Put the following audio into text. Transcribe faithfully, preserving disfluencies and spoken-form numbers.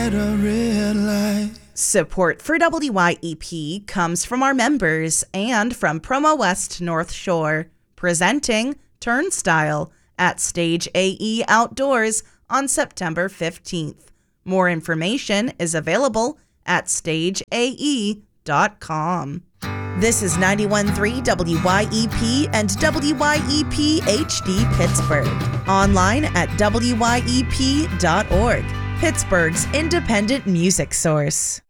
at a red light. Support for W Y E P comes from our members and from Promo West North Shore, presenting Turnstile at Stage A E Outdoors on September fifteenth. More information is available at stage a e dot com. This is ninety-one point three W Y E P and W Y E P H D Pittsburgh. Online at W Y E P dot org, Pittsburgh's independent music source.